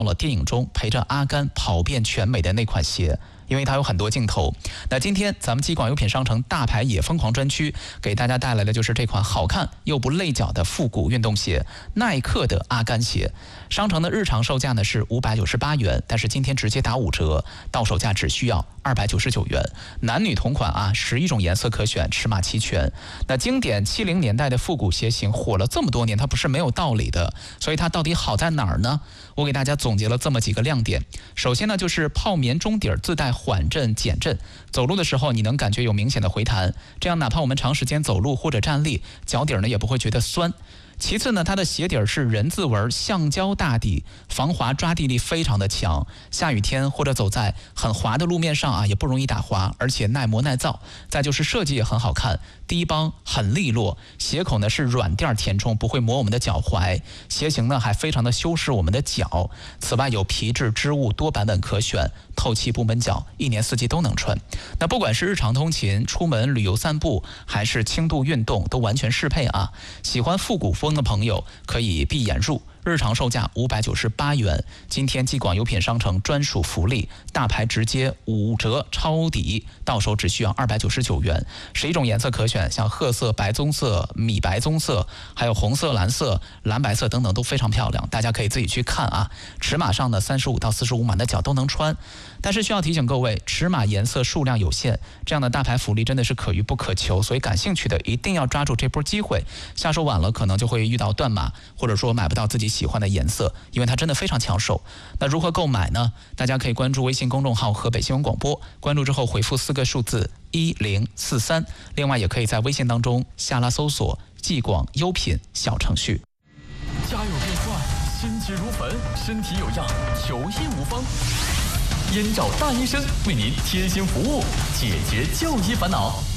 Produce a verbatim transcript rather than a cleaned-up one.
了电影中陪着阿甘跑遍全美的那款鞋，因为它有很多镜头。那今天咱们激广优品商城大牌也疯狂专区给大家带来的就是这款好看又不累脚的复古运动鞋——耐克的阿甘鞋。商城的日常售价呢是五百九十八元，但是今天直接打五折，到手价只需要二百九十九元。男女同款啊，十一种颜色可选，尺码齐全。那经典七零年代的复古鞋型火了这么多年，它不是没有道理的。所以它到底好在哪儿呢？我给大家总结了这么几个亮点。首先呢，就是泡棉中底自带缓震减震，走路的时候你能感觉有明显的回弹，这样哪怕我们长时间走路或者站立，脚底呢也不会觉得酸。其次呢，它的鞋底是人字纹橡胶大底，防滑抓地力非常的强，下雨天或者走在很滑的路面上啊，也不容易打滑，而且耐磨耐造。再就是设计也很好看，低帮很利落，鞋口呢是软垫填充，不会磨我们的脚踝，鞋型呢还非常的修饰我们的脚。此外有皮质织物多版本可选，透气不闷脚，一年四季都能穿。那不管是日常通勤、出门旅游散步，还是轻度运动，都完全适配啊。喜欢复古风的朋友可以闭眼入，日常售价五百九十八元，今天激广优品商城专属福利，大牌直接五折抄底，到手只需要二百九十九元。十一种颜色可选，像褐色、白棕色、米白棕色，还有红色、蓝色、蓝白色等等都非常漂亮，大家可以自己去看啊。尺码上的三十五到四十五码的脚都能穿，但是需要提醒各位，尺码颜色数量有限，这样的大牌福利真的是可遇不可求，所以感兴趣的一定要抓住这波机会，下手晚了可能就会遇到断码，或者说买不到自己喜欢的颜色，因为它真的非常抢手。那如何购买呢？大家可以关注微信公众号河北新闻广播，关注之后回复四个数字一零四三，另外也可以在微信当中下拉搜索激广优品小程序。 家有变坏，心急如焚，身体有恙，求医无方。燕赵大医生为您贴心服务，解决就医烦恼。